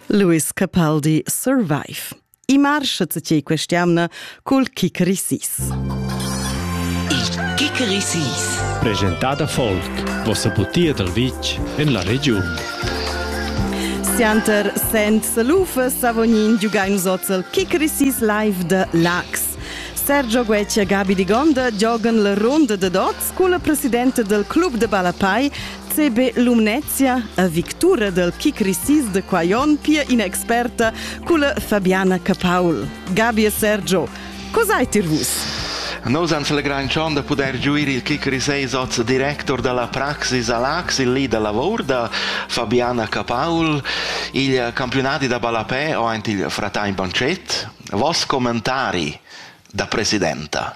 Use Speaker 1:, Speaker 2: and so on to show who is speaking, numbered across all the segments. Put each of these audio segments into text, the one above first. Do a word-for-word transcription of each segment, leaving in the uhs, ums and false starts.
Speaker 1: Lewis Capaldi Survive. I marscha c'è questiamna col Kikeri sis.
Speaker 2: Il Kikeri sis.
Speaker 3: Presentata folk, vossa butia del vic in la regione.
Speaker 1: Sianter sent salufa savognin giugain usozel Kikeri sis live de Lax. Sergio Gueccia e Gabi Di Gonda giogan la ronda de dots con la presidente del club de Balapai, C B Lumnezia, a victura del Kikeri sis de Quaion, pia inexperta con la Fabiana Capaul. Gabi e Sergio, cosa hai tirvus?
Speaker 4: Noi abbiamo la gran chance di poter giuire il Kikeri sis als direttor della praxis all'Ax, il lì del lavoro, da Fabiana Capaul, il campionati da Balapè o anche il fratain Bancet. Vos commentari da presidenta?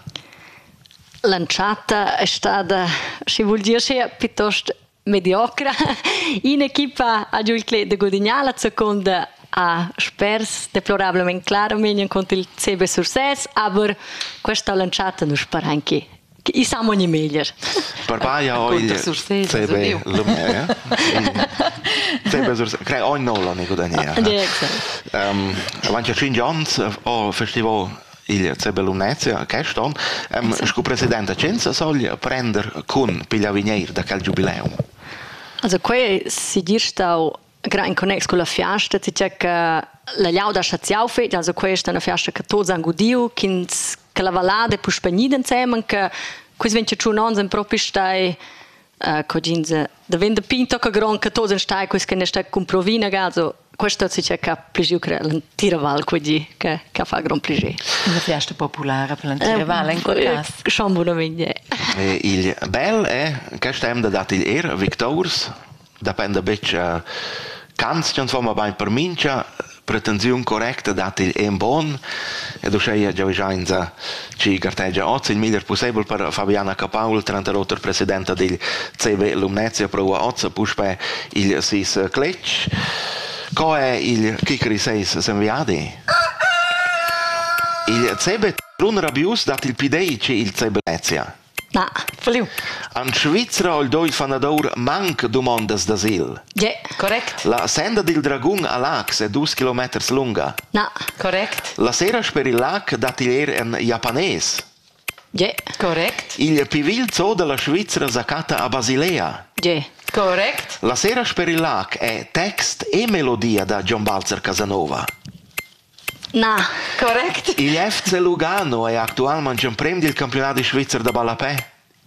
Speaker 5: Lanciata è stata, si vuol dire, piuttosto mediocre. In equipa ha giù il club di Gudignala, seconda a spers deplorabilmente claramente contro il C B Surses, ma questa lanciata non spara anche. I siamo ogni meglio.
Speaker 4: Per Baia ho il C B Lumea. C B Surses, credo ogni nola ne Gudignala. Avanti a cinque anni ho festival il C B Lumnezia, Keston, um, scu presidente Cenza soll prendere con Pigliavinier da quel giubileo.
Speaker 5: Also qui si dirsta in connex con la fiasta, si c'è che la liauda sciaziau fet, also qui è una fiasta che tots han gudiu, che la valade pu spagnida insieme, che quis venti ciù non sen proprio stai uh, coginze da vende pinto che gran che tots stai quis che ne stai con provina, also questo si c'è che più che l'Antiraval quindi che che fa gran piacere.
Speaker 2: Una fiesta popolare per l'Antiraval in quel caso.
Speaker 5: Schon buona veglia.
Speaker 4: E il bel è che stem da dat il er victors dipende bic canz insomma bei per mincia pretensione corretta dat il em bon e do sei già già ci carteggia oz il miglior possibile per Fabiana Capaul trentaotto presidente del C B Lumnezia pro oz puspe il sis cletch. Co è il Kikeri sis senviadi? Il C B Trun Rabius dat il Pideici il C B Lumnezia.
Speaker 5: No, faliu.
Speaker 4: An Svizzera il doi fanador manc domandas d'asil.
Speaker 5: Ja, correct.
Speaker 4: La senda del Dragun all'Ax è due chilometri lunga.
Speaker 5: No,
Speaker 2: correct.
Speaker 4: La sera per il lac dat il er in japanese.
Speaker 5: Ja,
Speaker 2: correct.
Speaker 4: Il pivil zoo della Svizzera zacata a Basilea.
Speaker 5: Ja.
Speaker 2: Correct.
Speaker 4: La sera per il lac è text e melodia da John Balzer Casanova.
Speaker 5: No,
Speaker 2: correct.
Speaker 4: Il F C Lugano è attualmente in premio del campionato svizzero da Balapè.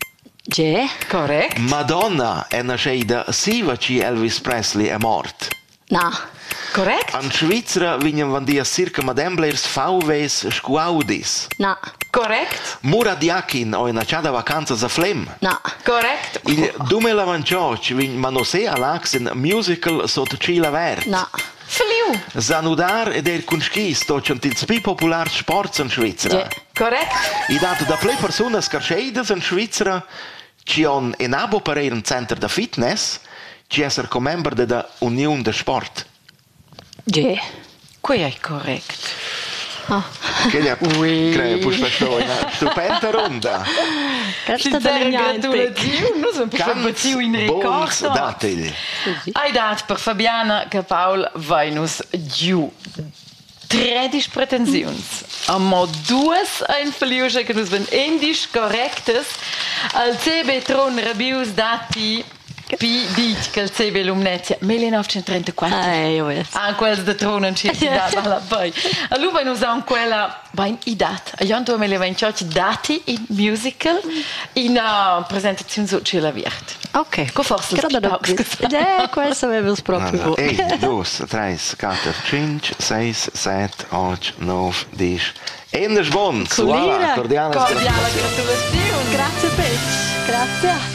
Speaker 5: Ja,
Speaker 2: correct.
Speaker 4: Madonna è nascita sivaci Elvis Presley è morto.
Speaker 5: no,
Speaker 2: Correct.
Speaker 4: An Svizzera vinien vandia circa mademblers V Vs scuaudis.
Speaker 5: no,
Speaker 2: Correct.
Speaker 4: Murad Yakin o in acciada vacanza a Flem.
Speaker 5: no,
Speaker 2: Correct.
Speaker 4: Il duemilaventotto vin manosè all'Ax in musical sotto Cila Vert.
Speaker 5: no.
Speaker 2: Fliu.
Speaker 4: Zanudar ed er kunski sto centils più popular sports in Svizzera.
Speaker 5: Ja.
Speaker 2: Correct.
Speaker 4: I dat da ple personas carceidas in Svizzera ci on en abo per un center da fitness ci esser co member de da Union de Sport.
Speaker 5: Ja.
Speaker 2: Qui è correct.
Speaker 5: Oh.
Speaker 4: Che gli ha creo puspa sto una stupenda ronda.
Speaker 5: Questa da
Speaker 2: Gratulazioni. Noi siamo proprio in
Speaker 4: Bons
Speaker 2: ricordo.
Speaker 4: datel.
Speaker 2: Hai dato per Fabiana Capaul Venus giù. tredici pretensioni. Amo due ein Verliusche che nos ven indisch correctes. Al C B Tron Rabius dati Pi dit che il C B Lumnezia millenovecentotrentaquattro.
Speaker 5: Eh, io vedo.
Speaker 2: Ah, quels de Tronen ci si dava la poi. Allora noi usiamo quella ben i dat. A Jan duemilaventotto dati in musical in uh, presentazione su Cila Viert.
Speaker 5: Ok.
Speaker 2: Con forza il
Speaker 5: Credo da Ja, questo avevo proprio.
Speaker 4: uno, due, tre, quattro, cinque, sei, sette, otto, nove, dieci. Enders bons. Voilà, cordiale
Speaker 2: Cordiale
Speaker 4: gratulazione.
Speaker 2: gratulazione.
Speaker 5: Grazie Pech. Grazie.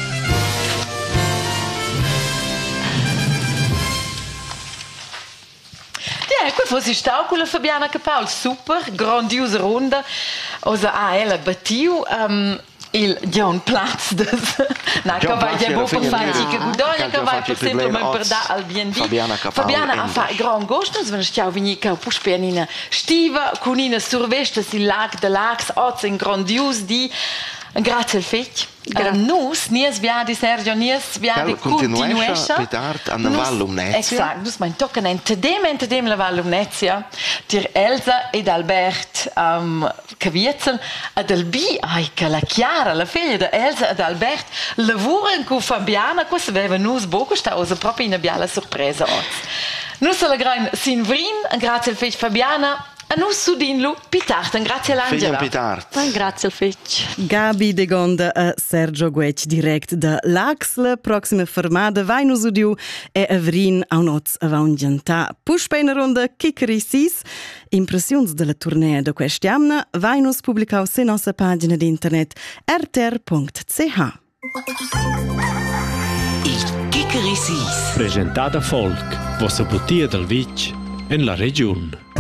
Speaker 2: Ja, qui fosse stau con la Fabiana Capaul, super, grandiosa ronda. Osa a ella battiu um, il John Platz des. Na, che vai già buon per fare che Gudonia che vai per semplicemente per da al B and B.
Speaker 4: Fabiana Capaul.
Speaker 2: Fabiana ha fatto gran gusto, wenn stau vini che puspenina stiva con ina survesta si lag de lax oz in grandios di Grazie al fetg.
Speaker 5: Gra-
Speaker 2: Nus, nies viadi Sergio, nies viadi continuesce.
Speaker 4: Pitart an la Val Lumnezia.
Speaker 2: Exact, nus mein tocken en tedem en tedem la Val Lumnezia. Dir Elsa ed Albert um, Caviezel ad Albi, ai che la Chiara, la figlia de Elsa ed Albert, lavuren cu Fabiana, questa aveva nus boco stausa proprio in una sorpresa oggi. Nus la gran Sinvrin, grazie al fetg Fabiana. A nus sudinlu Pitart, grazie
Speaker 4: Figlia
Speaker 2: all'Angela.
Speaker 4: Pitart.
Speaker 5: Ah, grazie al fetg.
Speaker 1: Gabi de Gonda a Sergio Guec direct da Lax. La prossima fermada vai nos udiu e avrin a noz avaun giantà. Puspa in ronda Kikeri sis. Impressions della tournée de quest'anno vai nos publicau se nostra pagina di internet r t r punct c h.
Speaker 6: Il Kikeri sis.
Speaker 3: Presentata Folk, vossa butia del Vitg en la region.